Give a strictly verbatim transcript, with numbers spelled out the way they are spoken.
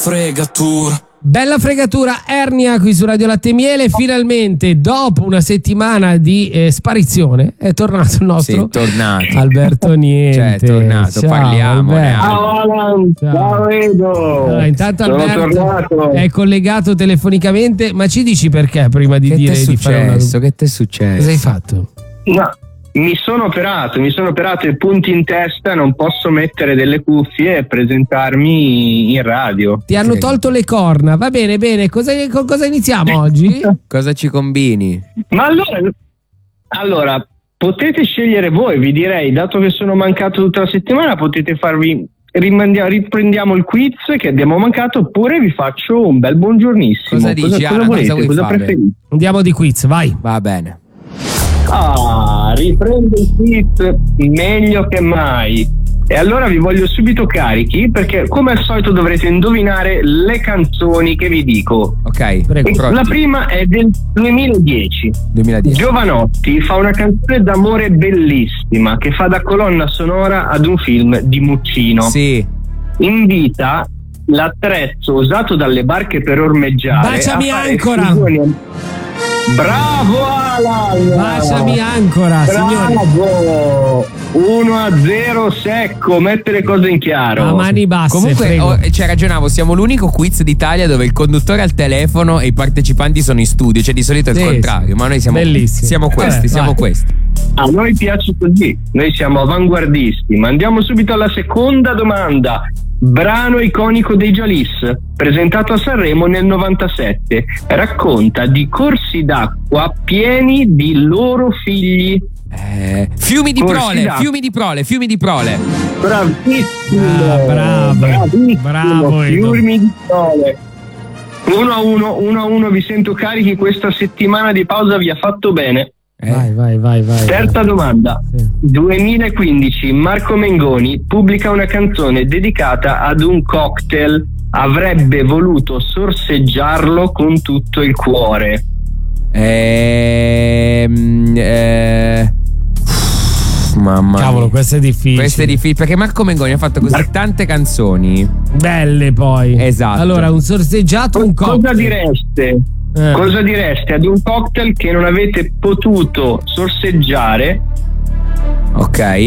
Fregatura. Bella fregatura, Ernia qui su Radio Latte e Miele. Finalmente, dopo una settimana di eh, sparizione, è tornato il nostro sì, tornato. Alberto Niente. Cioè, è tornato, ciao, parliamo. Ciao Alan, ciao Edo. Allora, intanto Sono Alberto tornato. è collegato telefonicamente, ma ci dici perché prima di che dire t'è di fare una... successo? Che ti è successo? Cosa hai fatto? No, mi sono operato, mi sono operato i punti in testa, non posso mettere delle cuffie e presentarmi in radio. Ti hanno Sì. tolto le corna, va bene, bene. Cosa, con cosa iniziamo oggi? Cosa ci combini? Ma allora, allora, potete scegliere voi, vi direi, dato che sono mancato tutta la settimana, potete farvi, rimandia- riprendiamo il quiz che abbiamo mancato, oppure vi faccio un bel buongiornissimo. Cosa dici, cosa, Alan? volete? Cosa vuoi Cosa fare? preferite? Andiamo di quiz, vai. Va bene. Ah, riprendo il quiz meglio che mai. E allora vi voglio subito carichi, perché come al solito dovrete indovinare le canzoni che vi dico. Ok, Prego. E pronti? la prima è del duemiladieci. duemiladieci. Giovanotti fa una canzone d'amore bellissima che fa da colonna sonora ad un film di Muccino. Sì. Invita l'attrezzo usato dalle barche per ormeggiare Baciami a fare ancora. escursioni. Bravo Alan! Baciami ancora, signori. Bravo! uno a zero secco, mette le cose in chiaro. A mani basse, Comunque, prego. oh, cioè, ragionavo, siamo l'unico quiz d'Italia dove il conduttore è al telefono e i partecipanti sono in studio. Cioè, di solito è il Sì, contrario, sì. ma noi siamo, Bellissimo. siamo questi, Vabbè, siamo vai. questi. A noi piace così, noi siamo avanguardisti. Ma andiamo subito alla seconda domanda. Brano iconico dei Jalis, presentato a Sanremo nel novantasette, racconta di corsi d'acqua pieni di loro figli. Eh, fiumi di Corsi prole, d'acqua. fiumi di prole, fiumi di prole. Bravissimo, Ah, bravo, bravissimo, bravo, Edo. fiumi di sole. Uno a uno, uno a uno, vi sento carichi. Questa settimana di pausa vi ha fatto bene. Eh, Vai, vai, vai, vai. Terza domanda. Sì. duemilaquindici, Marco Mengoni pubblica una canzone dedicata ad un cocktail. Avrebbe voluto sorseggiarlo con tutto il cuore. Ehm, eh, mamma Cavolo, mia. questo è difficile. Questo è difficile perché Marco Mengoni ha fatto così tante canzoni. Belle poi. Esatto. Allora, un sorseggiato, un cocktail. Cosa direste? Eh. Cosa direste ad un cocktail che non avete potuto sorseggiare? Ok.